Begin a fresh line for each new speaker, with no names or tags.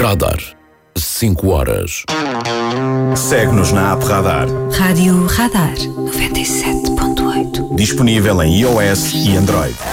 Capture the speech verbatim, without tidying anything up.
Radar. cinco horas.
Segue-nos na app Radar.
Rádio Radar noventa e sete ponto oito.
Disponível em iOS e Android.